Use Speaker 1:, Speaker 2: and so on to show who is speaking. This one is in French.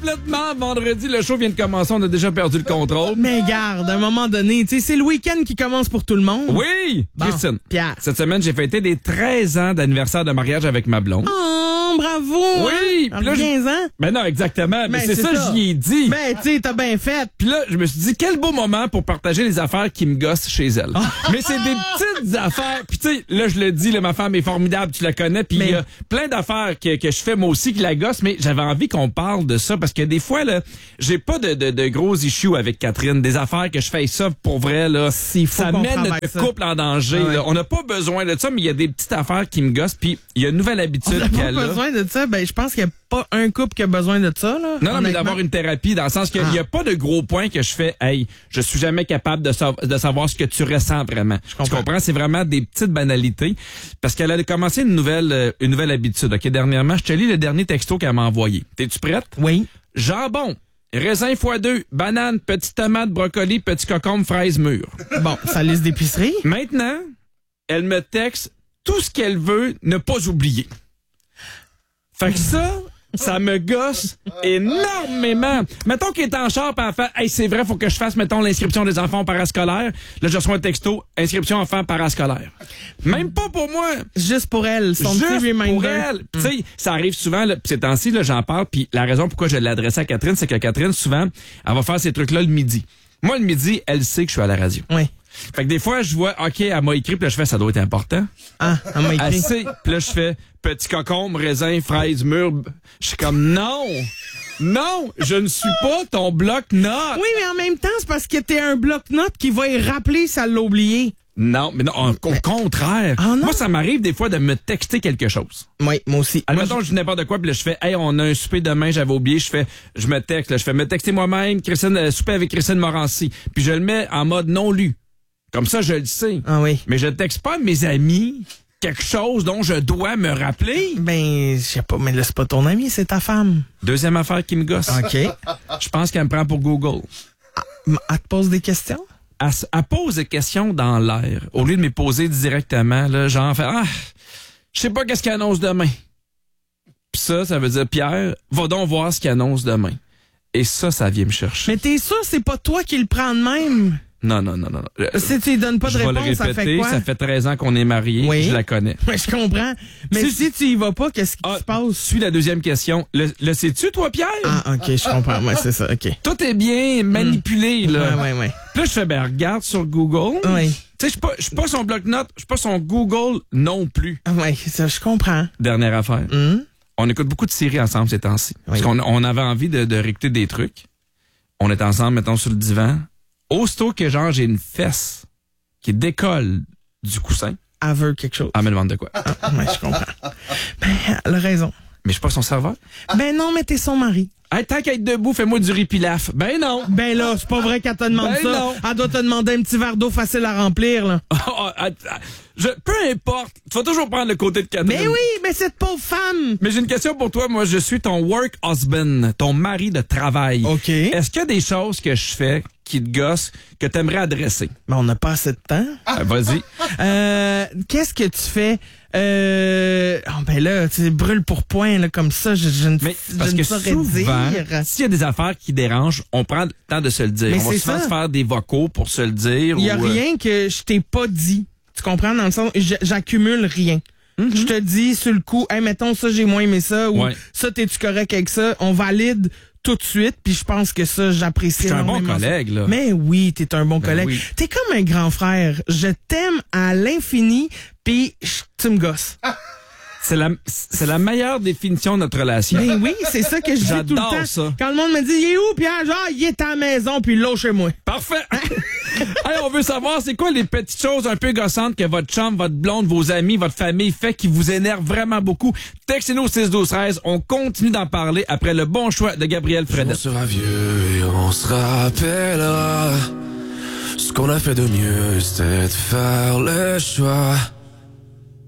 Speaker 1: complètement vendredi. Le show vient de commencer. On a déjà perdu le contrôle.
Speaker 2: Mais garde, à un moment donné, tu sais, c'est le week-end qui commence pour tout le monde.
Speaker 1: Oui,
Speaker 2: Bon,
Speaker 1: Christine.
Speaker 2: Pierre.
Speaker 1: Cette semaine, j'ai fêté des 13 ans d'anniversaire de mariage avec ma blonde.
Speaker 2: Oh, bravo!
Speaker 1: Oui,
Speaker 2: hein?
Speaker 1: puis là,
Speaker 2: 15 ans?
Speaker 1: Ben non, exactement. Mais
Speaker 2: Ben,
Speaker 1: c'est ça, j'y ai dit.
Speaker 2: Ben, tu sais, t'as bien fait.
Speaker 1: Puis là, je me suis dit, quel beau moment pour partager les affaires qui me gossent chez elle. Mais c'est des petites affaires. Puis tu sais, là, je le dis, là, ma femme est formidable, tu la connais. Puis il y a plein d'affaires que je fais moi aussi qui la gossent. Mais j'avais envie qu'on parle de ça parce que des fois, là, j'ai pas de gros issues avec Catherine. Des affaires que je fais ça pour vrai, là. Ça mène notre couple en danger.
Speaker 2: Ah ouais.
Speaker 1: Là. On n'a pas besoin de ça, mais il y a des petites affaires qui me gossent. Puis il y a une nouvelle habitude
Speaker 2: On n'a
Speaker 1: qu'elle
Speaker 2: pas
Speaker 1: a.
Speaker 2: besoin de ça. Ben, je pense qu'il n'y a pas un couple qui a besoin de ça, là.
Speaker 1: Non, mais
Speaker 2: honnêtement.
Speaker 1: d'avoir une thérapie, dans le sens qu'il n'y a pas de gros points que je fais, hey, je suis jamais capable de savoir ce que tu ressens vraiment. Tu comprends? C'est vraiment des petites banalités. Parce qu'elle a commencé une nouvelle habitude. OK, dernièrement, je te lis le dernier texto qu'elle m'a envoyé. T'es-tu prête?
Speaker 2: Oui.
Speaker 1: Jambon, raisin x2, banane, petite tomate, brocoli, petit concombre, fraise mûre.
Speaker 2: Bon, sa liste d'épicerie.
Speaker 1: Maintenant, elle me texte tout ce qu'elle veut ne pas oublier. Fait que ça me gosse énormément. Mettons qu'il est en char pis elle fait, hey, c'est vrai, faut que je fasse, mettons, l'inscription des enfants au parascolaire. Là, je reçois un texto, inscription enfants parascolaire. Même pas pour moi.
Speaker 2: Juste pour elle, son petit
Speaker 1: Juste
Speaker 2: reminder.
Speaker 1: pour elle. Tu sais, ça arrive souvent, là, pis ces temps-ci, là, j'en parle, puis la raison pourquoi je l'ai adressé à Catherine, c'est que Catherine, souvent, elle va faire ces trucs-là le midi. Moi, le midi, elle sait que je suis à la radio.
Speaker 2: Oui.
Speaker 1: Fait que des fois, je vois, OK, elle m'a écrit, puis là, je fais, ça doit être important.
Speaker 2: Ah, elle m'a écrit.
Speaker 1: Elle sait. Puis là, je fais petit concombre, raisin, fraise, mûre. Je suis comme, non! Non! Je ne suis pas ton bloc-notes!
Speaker 2: Oui, mais en même temps, c'est parce que t'es un bloc-notes qui va y rappeler ça l'a oublié.
Speaker 1: Non, mais non, au contraire.
Speaker 2: Ah, non?
Speaker 1: Moi, ça m'arrive des fois de me texter quelque chose.
Speaker 2: Oui, moi aussi.
Speaker 1: Admettons, je dis n'importe quoi, puis là, je fais, hey, on a un souper demain, j'avais oublié, je me texte, là, je fais me texter moi-même, Christine, souper avec Christine Morancy. Puis je le mets en mode non lu. Comme ça, je le sais.
Speaker 2: Ah oui.
Speaker 1: Mais je texte pas à mes amis quelque chose dont je dois me rappeler.
Speaker 2: Ben, je sais pas, mais là, c'est pas ton ami, c'est ta femme.
Speaker 1: Deuxième affaire qui me gosse.
Speaker 2: OK.
Speaker 1: Je pense qu'elle me prend pour Google.
Speaker 2: Elle te pose des questions?
Speaker 1: Elle pose des questions dans l'air. Au lieu de me poser directement, là, genre, je sais pas qu'est-ce qu'elle annonce demain. Pis ça veut dire, Pierre, va donc voir ce qu'il annonce demain. Et ça vient me chercher.
Speaker 2: Mais t'es sûr, c'est pas toi qui le prends de même?
Speaker 1: Non.
Speaker 2: Si tu lui donnes pas de
Speaker 1: Je vais le
Speaker 2: réponse, ça fait
Speaker 1: répéter,
Speaker 2: quoi?
Speaker 1: ça fait 13 ans qu'on est mariés,
Speaker 2: Oui.
Speaker 1: je la connais.
Speaker 2: Ouais, je comprends. Mais si tu y vas pas, qu'est-ce qui se passe?
Speaker 1: Suis la deuxième question. Le sais-tu, toi, Pierre?
Speaker 2: Ah, OK, je comprends. Ouais, c'est ça, OK.
Speaker 1: Tout est bien manipulé, là.
Speaker 2: Ouais.
Speaker 1: Puis là, je fais, regarde sur Google.
Speaker 2: Oui.
Speaker 1: Tu sais, je suis pas son bloc-notes, je suis pas son Google non plus.
Speaker 2: Oui, ça, je comprends.
Speaker 1: Dernière affaire. On écoute beaucoup de séries ensemble ces temps-ci. Parce qu'on avait envie de réécouter des trucs. On est ensemble, mettons, sur le divan. Aussitôt que, genre, j'ai une fesse qui décolle du coussin.
Speaker 2: Elle veut quelque chose.
Speaker 1: Elle me demande de quoi.
Speaker 2: Ouais, je comprends. Ben, elle a raison.
Speaker 1: Mais je suis pas son serveur.
Speaker 2: Ben non, mais t'es son mari.
Speaker 1: Hey, tant qu'à être debout, fais-moi du riz pilaf. Ben non.
Speaker 2: Ben là, c'est pas vrai qu'elle te demande
Speaker 1: Ben
Speaker 2: ça.
Speaker 1: non.
Speaker 2: Elle doit te demander un petit verre d'eau facile à remplir, là.
Speaker 1: Peu importe. Tu vas toujours prendre le côté de Catherine.
Speaker 2: Mais oui, mais cette pauvre femme.
Speaker 1: Mais j'ai une question pour toi. Moi, je suis ton work husband, ton mari de travail.
Speaker 2: OK.
Speaker 1: Est-ce qu'il y a des choses que je fais qui te gossent, que tu aimerais adresser?
Speaker 2: Mais on n'a pas assez de temps.
Speaker 1: Vas-y.
Speaker 2: Qu'est-ce que tu fais? Ben là, tu brûles pour point, là, comme ça, je ne
Speaker 1: Parce
Speaker 2: je ne
Speaker 1: que
Speaker 2: saurais
Speaker 1: souvent,
Speaker 2: dire.
Speaker 1: s'il y a des affaires qui dérangent, on prend le temps de se le dire.
Speaker 2: Mais
Speaker 1: on va
Speaker 2: c'est
Speaker 1: souvent
Speaker 2: ça.
Speaker 1: se faire des vocaux pour se le dire.
Speaker 2: Il y a rien que je t'ai pas dit. Tu comprends? Dans le sens, j'accumule rien. Je te dis sur le coup, hey, mettons ça, j'ai moins aimé ça, ou ça, t'es-tu correct avec ça? On valide tout de suite, puis je pense que ça, j'apprécie.
Speaker 1: T'es un bon
Speaker 2: énormément
Speaker 1: collègue, là.
Speaker 2: Mais oui, t'es un bon collègue.
Speaker 1: oui.
Speaker 2: T'es comme un grand frère. Je t'aime à l'infini, puis tu me gosses.
Speaker 1: C'est la meilleure définition de notre relation.
Speaker 2: Ben oui, c'est ça que je dis tout le
Speaker 1: J'adore
Speaker 2: temps.
Speaker 1: ça.
Speaker 2: Quand le monde me dit, il est où, Pierre? Genre, il est à la maison, puis l'autre chez moi.
Speaker 1: Parfait! Hey, on veut savoir, c'est quoi les petites choses un peu gossantes que votre chum, votre blonde, vos amis, votre famille fait qui vous énerve vraiment beaucoup? Textez-nous au 6-12-13. On continue d'en parler après le bon choix de Gabriel Fredette.
Speaker 3: On sera vieux et on se rappellera. Ce qu'on a fait de mieux, c'était de faire le choix